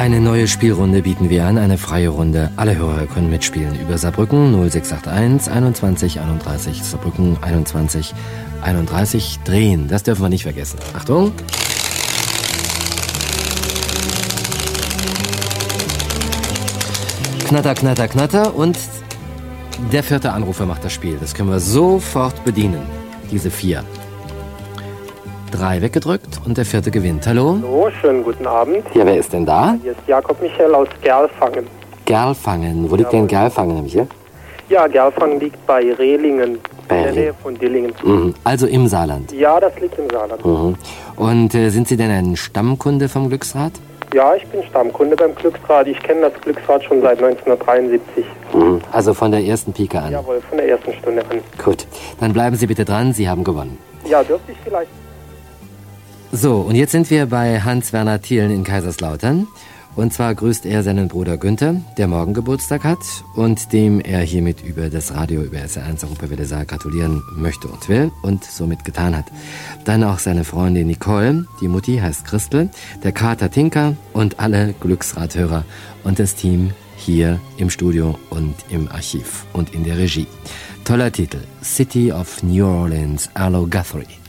Eine neue Spielrunde bieten wir an, eine freie Runde. Alle Hörer können mitspielen über Saarbrücken 0681 21 31, Saarbrücken 21 31 drehen. Das dürfen wir nicht vergessen. Achtung! Knatter, knatter, knatter und der 4. Anrufer macht das Spiel. Das können wir sofort bedienen, diese 4. 3 weggedrückt und der 4. gewinnt. Hallo? Hallo, schönen guten Abend. Ja, wer ist denn da? Hier ist Jakob Michael aus Gerlfangen. Gerlfangen. Wo liegt denn Gerlfangen, Michael? Ja, Gerlfangen liegt bei Rehlingen, in der Nähe von Dillingen. Mhm. Also im Saarland? Ja, das liegt im Saarland. Mhm. Und sind Sie denn ein Stammkunde vom Glücksrad? Ja, ich bin Stammkunde beim Glücksrad. Ich kenne das Glücksrad schon seit 1973. Mhm. Also von der ersten Pike an? Jawohl, von der ersten Stunde an. Gut, dann bleiben Sie bitte dran. Sie haben gewonnen. Ja, dürfte ich vielleicht. So, und jetzt sind wir bei Hans-Werner Thielen in Kaiserslautern. Und zwar grüßt er seinen Bruder Günther, der morgen Geburtstag hat und dem er hiermit über das Radio, über SR1 Europawelle Saar gratulieren möchte und will und somit getan hat. Dann auch seine Freundin Nicole, die Mutti heißt Christel, der Kater Tinker und alle Glücksradhörer und das Team hier im Studio und im Archiv und in der Regie. Toller Titel, City of New Orleans, Arlo Guthrie.